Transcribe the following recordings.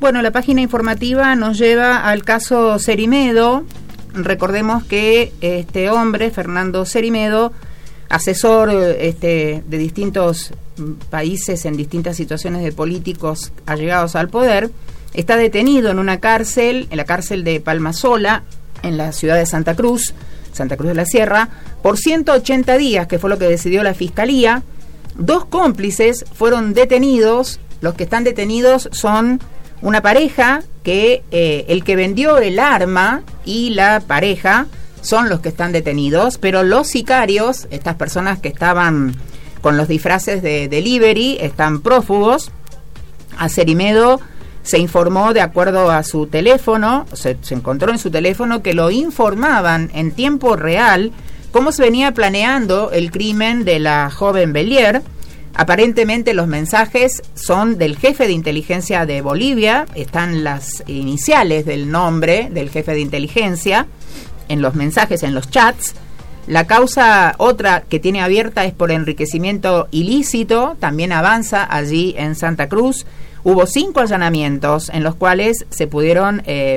Bueno, la página informativa nos lleva al caso Cerimedo. Recordemos que este hombre, Fernando Cerimedo, asesor de distintos países en distintas situaciones de políticos allegados al poder, está detenido en una cárcel, en la cárcel de Palmasola, en la ciudad de Santa Cruz de la Sierra, por 180 días, que fue lo que decidió la Fiscalía. 2 cómplices fueron detenidos. Los que están detenidos son una pareja que el que vendió el arma y la pareja son los que están detenidos, pero los sicarios, estas personas que estaban con los disfraces de delivery, están prófugos. A Cerimedo se informó, de acuerdo a su teléfono, se encontró en su teléfono que lo informaban en tiempo real cómo se venía planeando el crimen de la joven Belier. Aparentemente los mensajes son del jefe de inteligencia de Bolivia, están las iniciales del nombre del jefe de inteligencia en los mensajes, en los chats. La causa otra que tiene abierta es por enriquecimiento ilícito, también avanza allí en Santa Cruz. Hubo 5 allanamientos en los cuales se pudieron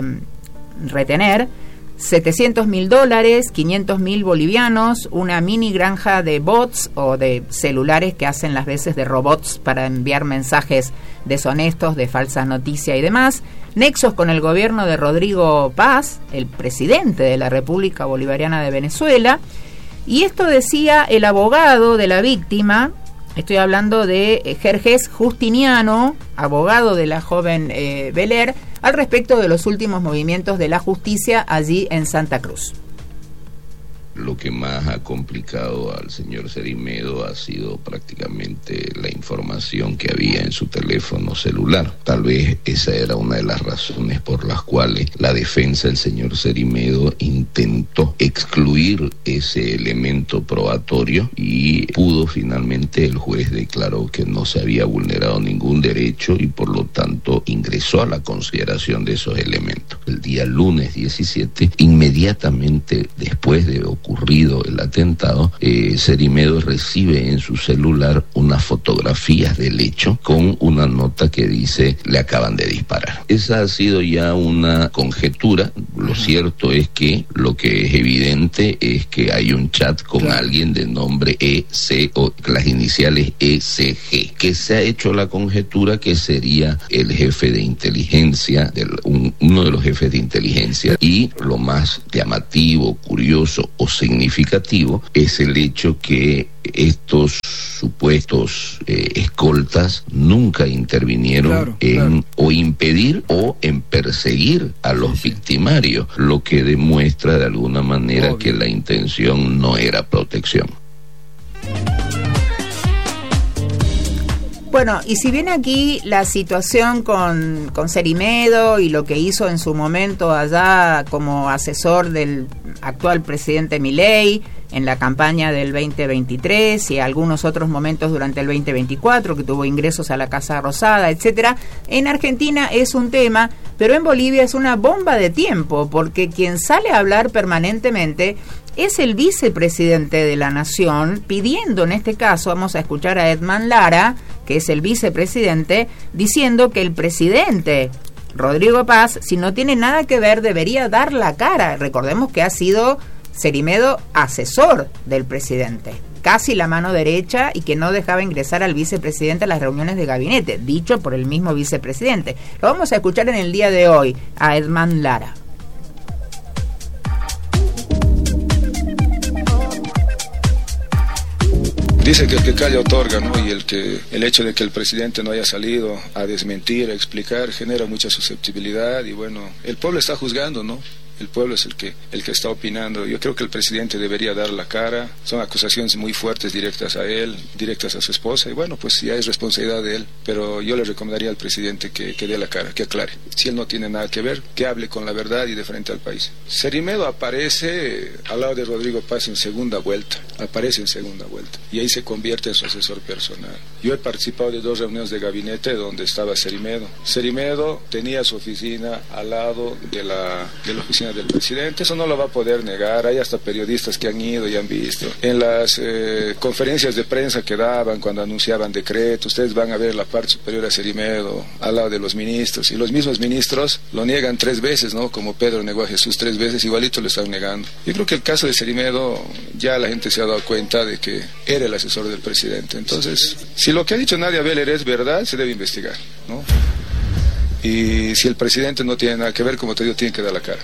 retener $700.000, 500.000 bolivianos, una mini granja de bots o de celulares que hacen las veces de robots para enviar mensajes deshonestos, de falsa noticia y demás, nexos con el gobierno de Rodrigo Paz, el presidente de la República Bolivariana de Venezuela. Y esto decía el abogado de la víctima. Estoy hablando de Jerjes Justiniano, abogado de la joven Belier, al respecto de los últimos movimientos de la justicia allí en Santa Cruz. Lo que más ha complicado al señor Cerimedo ha sido prácticamente la información que había en su teléfono celular. Tal vez esa era una de las razones por las cuales la defensa del señor Cerimedo intentó excluir ese elemento probatorio y pudo. Finalmente el juez declaró que no se había vulnerado ningún derecho y por lo tanto ingresó a la consideración de esos elementos. El día lunes 17, inmediatamente después de ocurrido el atentado, Cerimedo recibe en su celular unas fotografías del hecho con una nota que dice: le acaban de disparar. Esa ha sido ya una conjetura. Lo cierto es que lo que es evidente es que hay un chat con alguien de nombre EC, o las iniciales ECG, que se ha hecho la conjetura que sería el jefe de inteligencia, uno de los jefes de inteligencia. Y lo más llamativo, curioso o significativo es el hecho que estos supuestos escoltas nunca intervinieron o impedir o en perseguir a los victimarios, lo que demuestra de alguna manera que la intención no era protección. Bueno, y si bien aquí la situación con Cerimedo y lo que hizo en su momento allá como asesor del actual presidente Milei en la campaña del 2023 y algunos otros momentos durante el 2024, que tuvo ingresos a la Casa Rosada, etcétera, en Argentina es un tema, pero en Bolivia es una bomba de tiempo, porque quien sale a hablar permanentemente es el vicepresidente de la Nación, pidiendo, en este caso, vamos a escuchar a Edman Lara, que es el vicepresidente, diciendo que el presidente Rodrigo Paz, si no tiene nada que ver, debería dar la cara. Recordemos que ha sido Cerimedo asesor del presidente, casi la mano derecha, y que no dejaba ingresar al vicepresidente a las reuniones de gabinete, dicho por el mismo vicepresidente. Lo vamos a escuchar en el día de hoy a Edman Lara. Dice que el que calla otorga, ¿no? Y el hecho de que el presidente no haya salido a desmentir, a explicar, genera mucha susceptibilidad. Y bueno, el pueblo está juzgando, ¿no? El pueblo es el que está opinando. Yo creo que el presidente debería dar la cara. Son acusaciones muy fuertes directas a él, directas a su esposa, y bueno, pues ya es responsabilidad de él. Pero yo le recomendaría al presidente que dé la cara, que aclare. Si él no tiene nada que ver, que hable con la verdad y de frente al país. Cerimedo aparece al lado de Rodrigo Paz en segunda vuelta. aparece en segunda vuelta y ahí se convierte en su asesor personal. Yo he participado de 2 reuniones de gabinete donde estaba Cerimedo. Cerimedo tenía su oficina al lado de la oficina del presidente, eso no lo va a poder negar, hay hasta periodistas que han ido y han visto. En las conferencias de prensa que daban cuando anunciaban decretos, ustedes van a ver la parte superior a Cerimedo, al lado de los ministros, y los mismos ministros lo niegan 3 veces, ¿no? Como Pedro negó a Jesús 3 veces, igualito lo están negando. Yo creo que el caso de Cerimedo, ya la gente se ha dado cuenta de que era el asesor del presidente. Entonces, si lo que ha dicho Nadia Beller es verdad, se debe investigar, ¿no? Y si el presidente no tiene nada que ver, como te digo, tiene que dar la cara.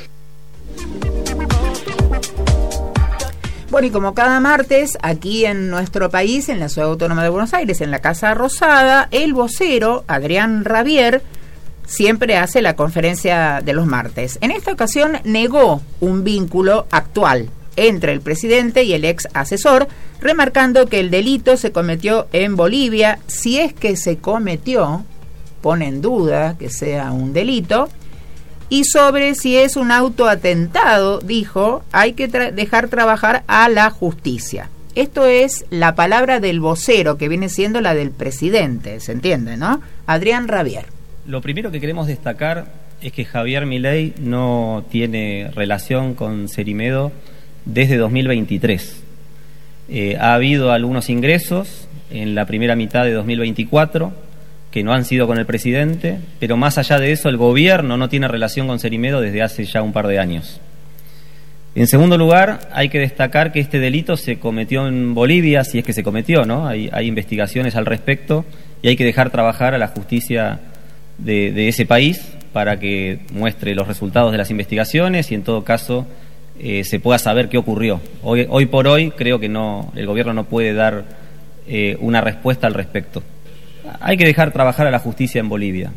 Bueno, y como cada martes, aquí en nuestro país, en la Ciudad Autónoma de Buenos Aires, en la Casa Rosada, el vocero, Adrián Rabier, siempre hace la conferencia de los martes. En esta ocasión negó un vínculo actual entre el presidente y el ex asesor, remarcando que el delito se cometió en Bolivia, si es que se cometió, pone en duda que sea un delito, y sobre si es un autoatentado, dijo, hay que dejar trabajar a la justicia. Esto es la palabra del vocero, que viene siendo la del presidente, ¿se entiende, no? Adrián Rabier. Lo primero que queremos destacar es que Javier Milei no tiene relación con Cerimedo desde 2023. Ha habido algunos ingresos en la primera mitad de 2024 que no han sido con el presidente, pero más allá de eso el gobierno no tiene relación con Cerimedo desde hace ya un par de años. En segundo lugar, hay que destacar que este delito se cometió en Bolivia, si es que se cometió, ¿no? Hay investigaciones al respecto y hay que dejar trabajar a la justicia de ese país para que muestre los resultados de las investigaciones y en todo caso se pueda saber qué ocurrió. Hoy por hoy creo que el gobierno no puede dar una respuesta al respecto. Hay que dejar trabajar a la justicia en Bolivia.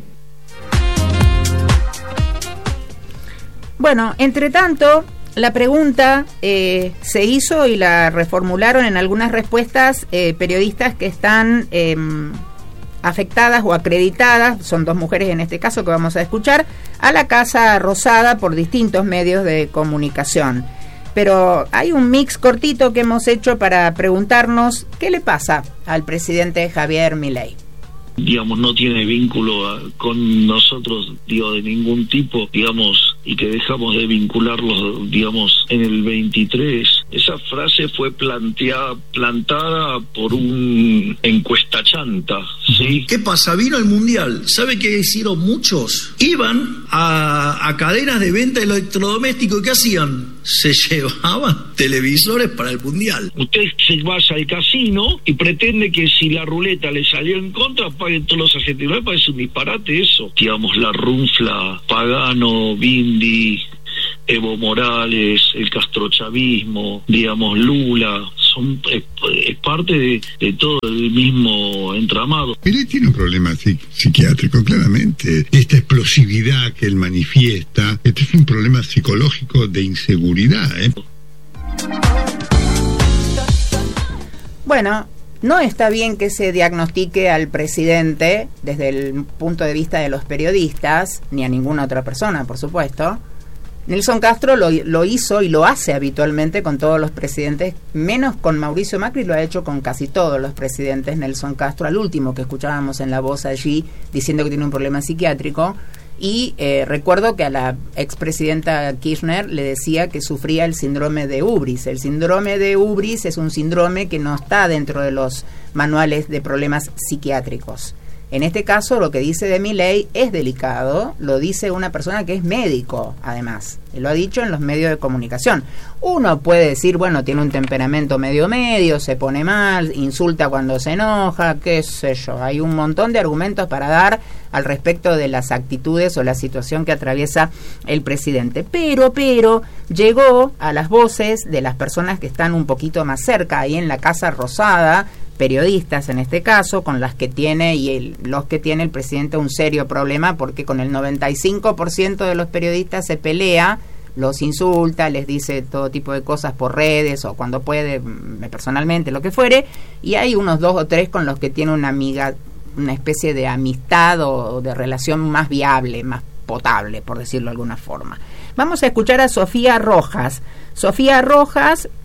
Bueno, entre tanto, la pregunta se hizo y la reformularon en algunas respuestas periodistas que están afectadas o acreditadas, son 2 mujeres en este caso que vamos a escuchar, a la Casa Rosada por distintos medios de comunicación. Pero hay un mix cortito que hemos hecho para preguntarnos qué le pasa al presidente Javier Milei. Digamos, no tiene vínculo con nosotros, de ningún tipo, y que dejamos de vincularlos, en el 23. Esa frase fue plantada por un encuesta chanta, ¿sí? ¿Qué pasa? Vino el Mundial. ¿Sabe qué hicieron muchos? Iban a cadenas de venta de electrodomésticos. ¿Qué hacían? Se llevaban televisores para el Mundial. Usted se vaya al casino y pretende que si la ruleta le salió en contra, paguen todos los argentinos. Me parece un disparate eso. La runfla, Pagano, Bindi, Evo Morales, el castrochavismo, Lula, es parte de todo el mismo entramado. Milei tiene un problema psiquiátrico, claramente. Esta explosividad que él manifiesta, este es un problema psicológico de inseguridad, Bueno, no está bien que se diagnostique al presidente desde el punto de vista de los periodistas, ni a ninguna otra persona, por supuesto. Nelson Castro lo hizo y lo hace habitualmente con todos los presidentes, menos con Mauricio Macri, lo ha hecho con casi todos los presidentes. Nelson Castro, al último que escuchábamos en La Voz allí, diciendo que tiene un problema psiquiátrico. Y recuerdo que a la expresidenta Kirchner le decía que sufría el síndrome de Ubris. El síndrome de Ubris es un síndrome que no está dentro de los manuales de problemas psiquiátricos. En este caso, lo que dice de Milei es delicado, lo dice una persona que es médico, además. Lo ha dicho en los medios de comunicación. Uno puede decir, bueno, tiene un temperamento medio, se pone mal, insulta cuando se enoja, qué sé yo. Hay un montón de argumentos para dar al respecto de las actitudes o la situación que atraviesa el presidente. Pero llegó a las voces de las personas que están un poquito más cerca, ahí en la Casa Rosada, periodistas en este caso, con las que tiene los que tiene el presidente un serio problema, porque con el 95% de los periodistas se pelea, los insulta, les dice todo tipo de cosas por redes o cuando puede personalmente, lo que fuere, y hay unos 2 o 3 con los que tiene una especie de amistad o de relación más viable, más potable, por decirlo de alguna forma. Vamos a escuchar a Sofía Rojas. Sofía Rojas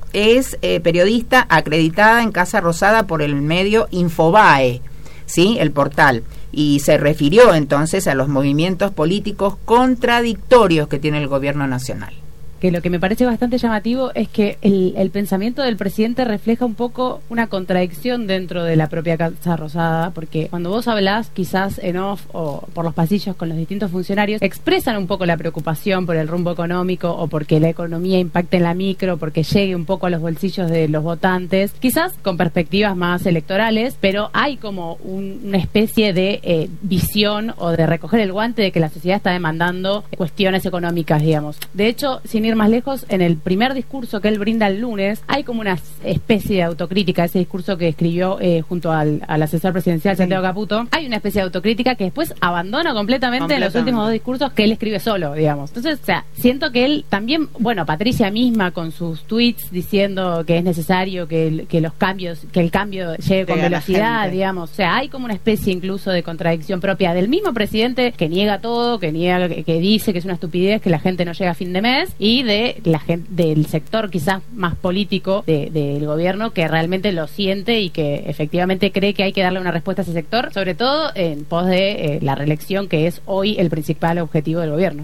es periodista acreditada en Casa Rosada por el medio Infobae, ¿sí? El portal. Y se refirió entonces a los movimientos políticos contradictorios que tiene el gobierno nacional. Que lo que me parece bastante llamativo es que el pensamiento del presidente refleja un poco una contradicción dentro de la propia Casa Rosada, porque cuando vos hablás, quizás en off o por los pasillos con los distintos funcionarios, expresan un poco la preocupación por el rumbo económico o porque la economía impacte en la micro, porque llegue un poco a los bolsillos de los votantes, quizás con perspectivas más electorales, pero hay como una especie de visión o de recoger el guante de que la sociedad está demandando cuestiones económicas, digamos. De hecho, sin ir más lejos, en el primer discurso que él brinda el lunes, hay como una especie de autocrítica, ese discurso que escribió junto al asesor presidencial Santiago Caputo, hay una especie de autocrítica que después abandona completamente en los últimos dos discursos que él escribe solo, digamos. Entonces, o sea, siento que él también, bueno, Patricia misma con sus tweets diciendo que es necesario que los cambios, que el cambio llegue con velocidad, digamos. O sea, hay como una especie incluso de contradicción propia del mismo presidente que niega todo, que dice que es una estupidez que la gente no llega a fin de mes, y de la gente del sector quizás más político del gobierno que realmente lo siente y que efectivamente cree que hay que darle una respuesta a ese sector, sobre todo en pos de la reelección, que es hoy el principal objetivo del gobierno.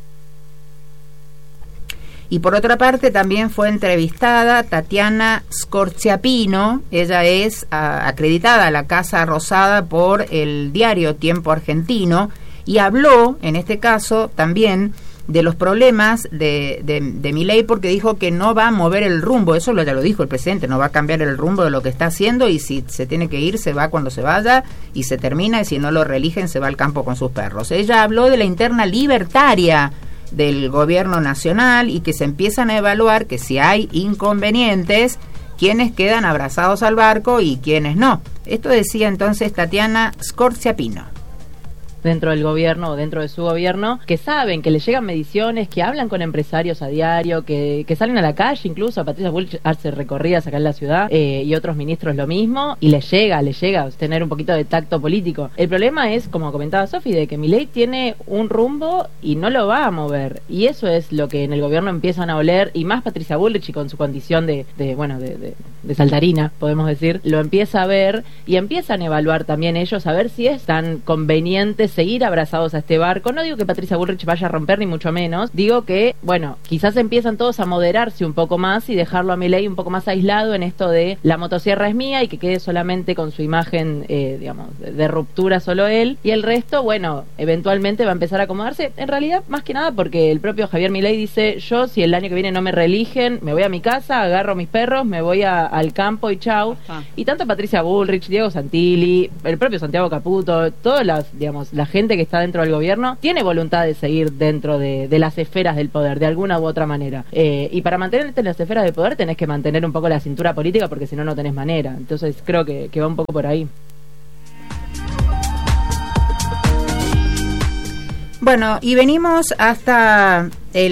Y por otra parte también fue entrevistada Tatiana Scorziapino. Ella es acreditada a la Casa Rosada por el diario Tiempo Argentino y habló en este caso también de los problemas de Milei, porque dijo que no va a mover el rumbo. Eso ya lo dijo el presidente, no va a cambiar el rumbo de lo que está haciendo, y si se tiene que ir, se va cuando se vaya y se termina, y si no lo reeligen, se va al campo con sus perros. Ella habló de la interna libertaria del gobierno nacional y que se empiezan a evaluar que si hay inconvenientes, quiénes quedan abrazados al barco y quiénes no. Esto decía entonces Tatiana Scorziapino. Dentro del gobierno o dentro de su gobierno, que saben, que les llegan mediciones, que hablan con empresarios a diario, que salen a la calle, incluso a Patricia Bullrich hace recorridas acá en la ciudad, y otros ministros lo mismo, y les llega tener un poquito de tacto político. El problema es, como comentaba Sofi, de que Milei tiene un rumbo y no lo va a mover, y eso es lo que en el gobierno empiezan a oler, y más Patricia Bullrich, y con su condición de saltarina, podemos decir, lo empieza a ver, y empiezan a evaluar también ellos a ver si es tan conveniente seguir abrazados a este barco. No digo que Patricia Bullrich vaya a romper, ni mucho menos. Digo que, bueno, quizás empiezan todos a moderarse un poco más y dejarlo a Milei un poco más aislado en esto de la motosierra es mía y que quede solamente con su imagen, de ruptura solo él. Y el resto, bueno, eventualmente va a empezar a acomodarse. En realidad, más que nada porque el propio Javier Milei dice, yo si el año que viene no me reeligen, me voy a mi casa, agarro mis perros, me voy al campo y chau. Y tanto Patricia Bullrich, Diego Santilli, el propio Santiago Caputo, todas la gente que está dentro del gobierno tiene voluntad de seguir dentro de las esferas del poder, de alguna u otra manera. Y para mantenerte en las esferas del poder tenés que mantener un poco la cintura política, porque si no, no tenés manera. Entonces creo que va un poco por ahí. Bueno, y venimos hasta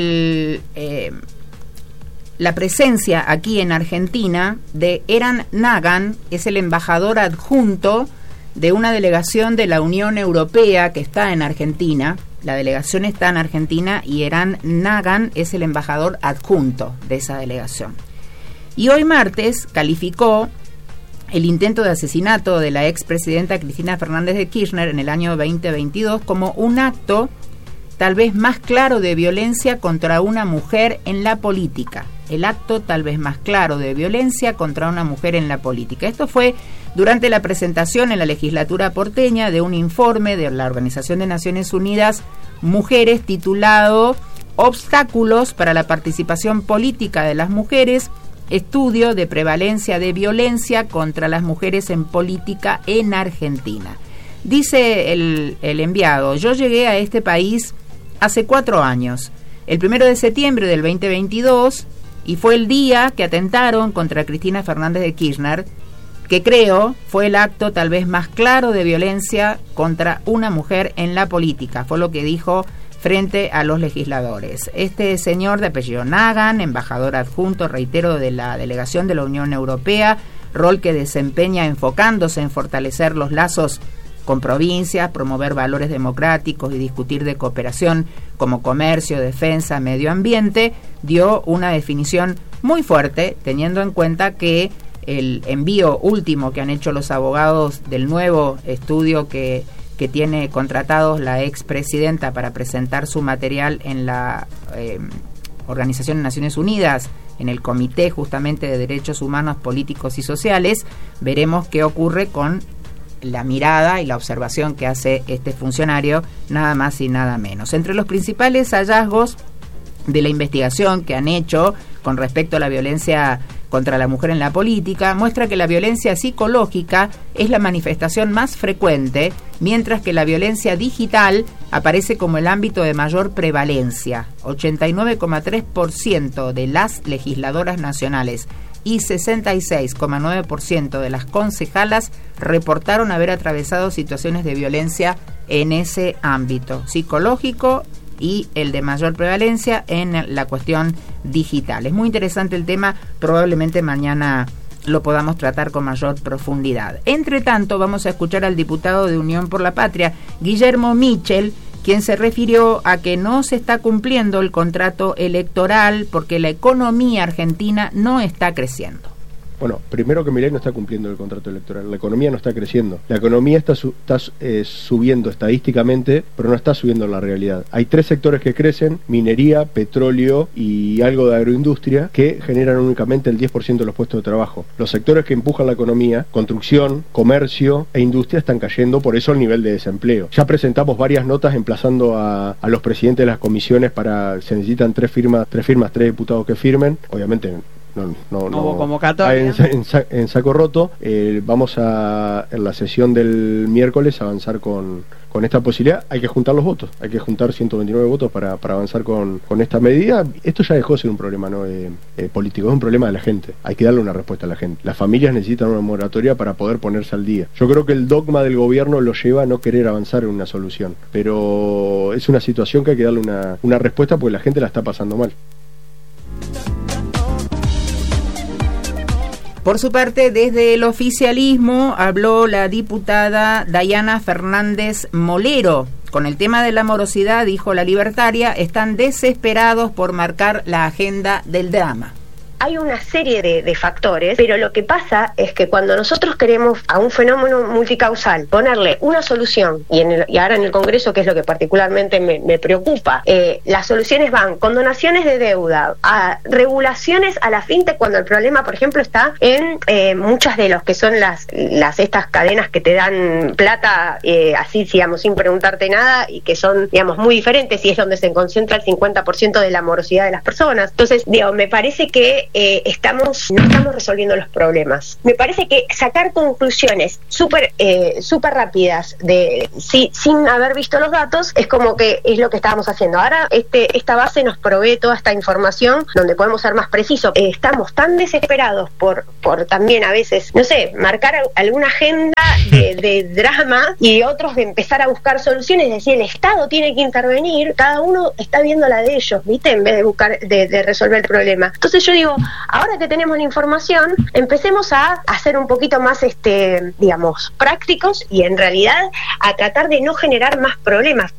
la presencia aquí en Argentina de Eran Nagan, es el embajador adjunto de una delegación de la Unión Europea que está en Argentina. La delegación está en Argentina y Eran Nagan es el embajador adjunto de esa delegación. Y hoy martes calificó el intento de asesinato de la expresidenta Cristina Fernández de Kirchner en el año 2022 como un acto tal vez más claro de violencia contra una mujer en la política. El acto tal vez más claro de violencia contra una mujer en la política. Esto fue durante la presentación en la legislatura porteña de un informe de la Organización de Naciones Unidas Mujeres titulado Obstáculos para la participación política de las mujeres, estudio de prevalencia de violencia contra las mujeres en política en Argentina. Dice el enviado, yo llegué a este país hace 4 años, el 1 de septiembre del 2022, y fue el día que atentaron contra Cristina Fernández de Kirchner, que creo fue el acto tal vez más claro de violencia contra una mujer en la política, fue lo que dijo frente a los legisladores. Este señor de apellido Nagan, embajador adjunto, reitero, de la delegación de la Unión Europea, rol que desempeña enfocándose en fortalecer los lazos con provincias, promover valores democráticos y discutir de cooperación como comercio, defensa, medio ambiente, dio una definición muy fuerte, teniendo en cuenta que el envío último que han hecho los abogados del nuevo estudio que tiene contratados la expresidenta para presentar su material en la Organización de Naciones Unidas, en el Comité justamente de Derechos Humanos, Políticos y Sociales, veremos qué ocurre con la mirada y la observación que hace este funcionario, nada más y nada menos. Entre los principales hallazgos de la investigación que han hecho con respecto a la violencia contra la mujer en la política, muestra que la violencia psicológica es la manifestación más frecuente, mientras que la violencia digital aparece como el ámbito de mayor prevalencia. 89,3% de las legisladoras nacionales y 66,9% de las concejalas reportaron haber atravesado situaciones de violencia en ese ámbito psicológico y el de mayor prevalencia en la cuestión digital. Es muy interesante el tema, probablemente mañana lo podamos tratar con mayor profundidad. Entre tanto, vamos a escuchar al diputado de Unión por la Patria, Guillermo Michel, quien se refirió a que no se está cumpliendo el contrato electoral porque la economía argentina no está creciendo. Bueno, primero que Milei no está cumpliendo el contrato electoral, la economía no está creciendo, la economía está subiendo estadísticamente, pero no está subiendo en la realidad. Hay 3 sectores que crecen: minería, petróleo y algo de agroindustria, que generan únicamente el 10% de los puestos de trabajo. Los sectores que empujan la economía, construcción, comercio e industria, están cayendo, por eso el nivel de desempleo. Ya presentamos varias notas emplazando a los presidentes de las comisiones se necesitan 3 diputados que firmen, obviamente. No hubo convocatoria. En saco roto. Vamos en la sesión del miércoles a avanzar con esta posibilidad. Hay que juntar los votos, hay que juntar 129 votos para avanzar con esta medida. Esto ya dejó de ser un problema político, es un problema de la gente. Hay que darle una respuesta a la gente. Las familias necesitan una moratoria para poder ponerse al día. Yo creo que el dogma del gobierno lo lleva a no querer avanzar en una solución, pero es una situación que hay que darle una respuesta porque la gente la está pasando mal. Por su parte, desde el oficialismo habló la diputada Dayana Fernández Molero. Con el tema de la morosidad, dijo la libertaria, están desesperados por marcar la agenda del drama. Hay una serie de factores, pero lo que pasa es que cuando nosotros queremos a un fenómeno multicausal ponerle una solución, y ahora en el Congreso, que es lo que particularmente me preocupa, las soluciones van con donaciones de deuda, a regulaciones a la fintech, cuando el problema, por ejemplo, está en muchas de los que son estas cadenas que te dan plata así, digamos, sin preguntarte nada, y que son, digamos, muy diferentes, y es donde se concentra el 50% de la morosidad de las personas. Entonces, digo, me parece que no estamos resolviendo los problemas. Me parece que sacar conclusiones súper rápidas sin haber visto los datos es como que es lo que estábamos haciendo. Ahora esta base nos provee toda esta información donde podemos ser más precisos. Estamos tan desesperados por también a veces, no sé, marcar alguna agenda de drama y otros de empezar a buscar soluciones, es decir, el Estado tiene que intervenir, cada uno está viendo la de ellos, ¿viste? En vez de buscar de resolver el problema. Entonces yo digo, ahora que tenemos la información, empecemos a hacer un poquito más, digamos, prácticos y en realidad a tratar de no generar más problemas.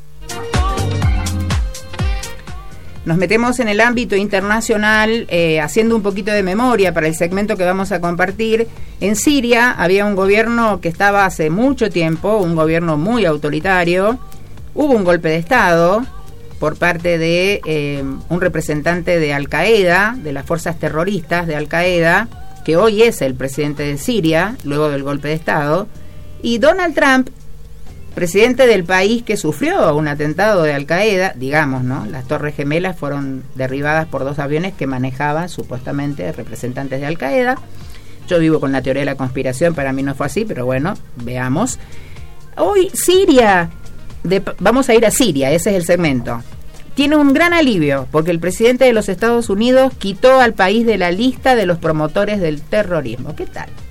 Nos metemos en el ámbito internacional, haciendo un poquito de memoria para el segmento que vamos a compartir. En Siria había un gobierno que estaba hace mucho tiempo, un gobierno muy autoritario. Hubo un golpe de Estado por parte de un representante de Al-Qaeda, de las fuerzas terroristas de Al-Qaeda, que hoy es el presidente de Siria, luego del golpe de Estado, y Donald Trump, presidente del país que sufrió un atentado de Al-Qaeda, digamos, ¿no? Las Torres Gemelas fueron derribadas por 2 aviones que manejaban supuestamente representantes de Al-Qaeda. Yo vivo con la teoría de la conspiración, para mí no fue así, pero bueno, veamos. Hoy Siria, vamos a ir a Siria, ese es el segmento. Tiene un gran alivio porque el presidente de los Estados Unidos quitó al país de la lista de los promotores del terrorismo. ¿Qué tal?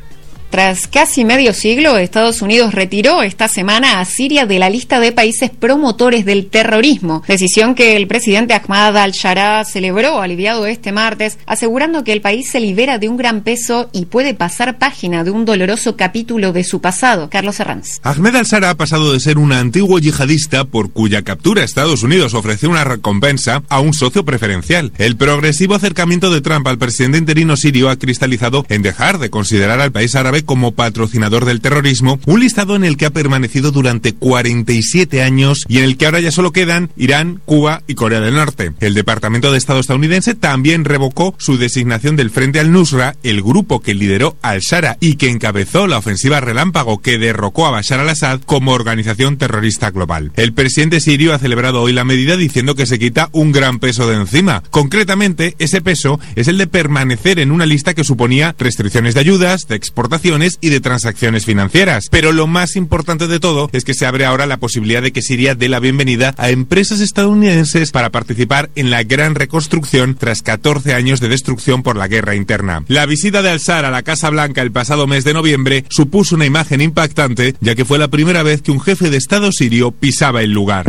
Tras casi medio siglo, Estados Unidos retiró esta semana a Siria de la lista de países promotores del terrorismo, decisión que el presidente Ahmad al-Sharaa celebró aliviado este martes, asegurando que el país se libera de un gran peso y puede pasar página de un doloroso capítulo de su pasado. Carlos Herranz. Ahmed al-Sharaa ha pasado de ser un antiguo yihadista por cuya captura Estados Unidos ofreció una recompensa a un socio preferencial. El progresivo acercamiento de Trump al presidente interino sirio ha cristalizado en dejar de considerar al país árabe como patrocinador del terrorismo, un listado en el que ha permanecido durante 47 años y en el que ahora ya solo quedan Irán, Cuba y Corea del Norte. El Departamento de Estado estadounidense también revocó su designación del Frente al-Nusra, el grupo que lideró al-Sharaa y que encabezó la ofensiva relámpago que derrocó a Bashar al-Assad como organización terrorista global. El presidente sirio ha celebrado hoy la medida diciendo que se quita un gran peso de encima. Concretamente, ese peso es el de permanecer en una lista que suponía restricciones de ayudas, de exportaciones y de transacciones financieras. Pero lo más importante de todo es que se abre ahora la posibilidad de que Siria dé la bienvenida a empresas estadounidenses para participar en la gran reconstrucción tras 14 años de destrucción por la guerra interna. La visita de al-Sharaa a la Casa Blanca el pasado mes de noviembre supuso una imagen impactante, ya que fue la primera vez que un jefe de Estado sirio pisaba el lugar.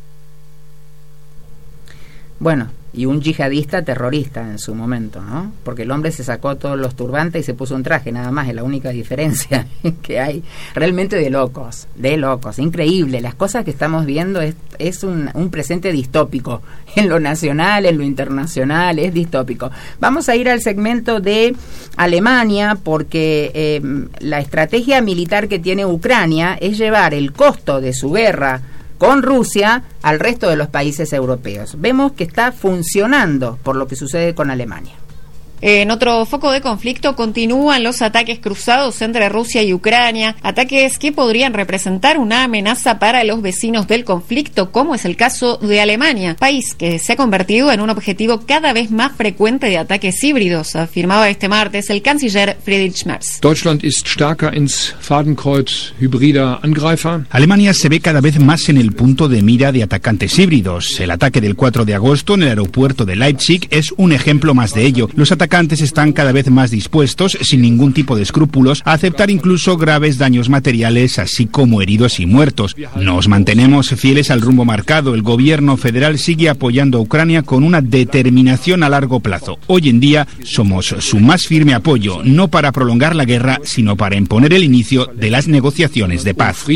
Bueno, y un yihadista terrorista en su momento, ¿no? Porque el hombre se sacó todos los turbantes y se puso un traje, nada más, es la única diferencia que hay. Realmente de locos, increíble. Las cosas que estamos viendo es un presente distópico, en lo nacional, en lo internacional, es distópico. Vamos a ir al segmento de Alemania, porque la estrategia militar que tiene Ucrania es llevar el costo de su guerra con Rusia al resto de los países europeos. Vemos que está funcionando por lo que sucede con Alemania. En otro foco de conflicto continúan los ataques cruzados entre Rusia y Ucrania, ataques que podrían representar una amenaza para los vecinos del conflicto, como es el caso de Alemania, país que se ha convertido en un objetivo cada vez más frecuente de ataques híbridos, afirmaba este martes el canciller Friedrich Merz. Deutschland ist stärker ins Fadenkreuz hybrider Angreifer. Alemania se ve cada vez más en el punto de mira de atacantes híbridos. El ataque del 4 de agosto en el aeropuerto de Leipzig es un ejemplo más de ello. Los atacantes están cada vez más dispuestos, sin ningún tipo de escrúpulos, a aceptar incluso graves daños materiales, así como heridos y muertos. Nos mantenemos fieles al rumbo marcado. El gobierno federal sigue apoyando a Ucrania con una determinación a largo plazo. Hoy en día somos su más firme apoyo, no para prolongar la guerra, sino para imponer el inicio de las negociaciones de paz.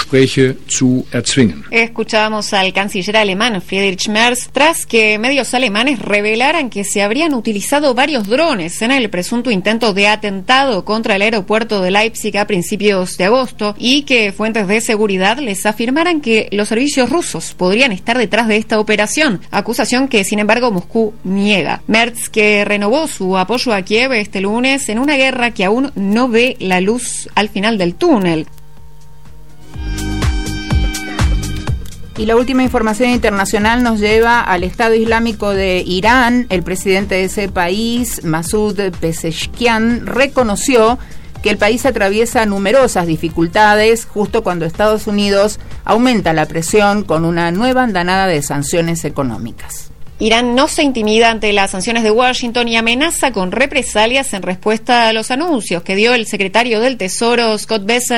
Escuchábamos al canciller alemán Friedrich Merz tras que medios alemanes revelaran que se habrían utilizado varios drones en el presunto intento de atentado contra el aeropuerto de Leipzig a principios de agosto y que fuentes de seguridad les afirmaran que los servicios rusos podrían estar detrás de esta operación, acusación que sin embargo Moscú niega. Merz, que renovó su apoyo a Kiev este lunes en una guerra que aún no ve la luz al final del túnel. Y la última información internacional nos lleva al Estado Islámico de Irán. El presidente de ese país, Masoud Pezeshkian, reconoció que el país atraviesa numerosas dificultades justo cuando Estados Unidos aumenta la presión con una nueva andanada de sanciones económicas. Irán no se intimida ante las sanciones de Washington y amenaza con represalias en respuesta a los anuncios que dio el secretario del Tesoro, Scott Bessent,